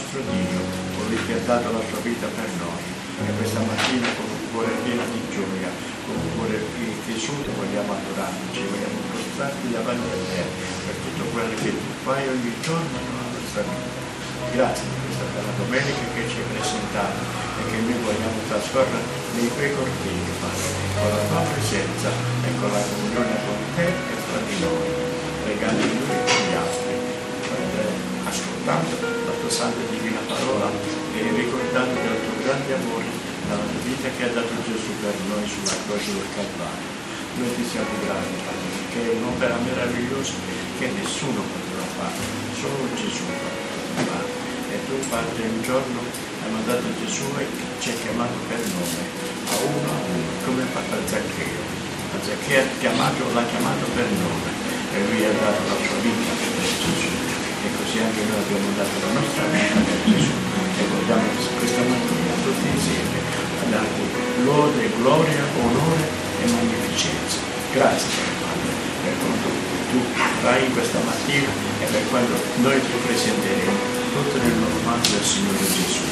nostro Dio, colui che ha dato la sua vita per noi. E questa mattina con un cuore pieno di gioia, con un cuore rifiuto vogliamo adorarci, vogliamo prostrarti davanti a te per tutto quello che tu fai ogni giorno nella nostra vita. Grazie per questa bella domenica che ci hai presentato e che noi vogliamo trascorrere nei tuoi cortili, Padre, con la tua presenza e con la comunione con te e fra di noi. Regali noi e gli altri, ascoltando la tua santa e divina parola e ricordando del tuo grande amore, dalla vita che ha dato Gesù per noi sulla croce del Calvario. Noi ti siamo grati, Padre, perché è un'opera meravigliosa che nessuno potrà fare, solo Gesù potrà fare. E tu, Padre, un giorno hai mandato Gesù e ci hai chiamato per nome, a uno, come ha fatto a Zaccheo. A Zaccheo l'ha chiamato per nome e lui ha dato la sua vita per Gesù. E così anche noi abbiamo dato la nostra vita per Gesù. E vogliamo questa mattina tutti insieme a darti lode, gloria, onore e magnificenza. Grazie, Padre, per quanto tu farai questa mattina e per quando noi ti presenteremo tutto nel nome del Signore Gesù.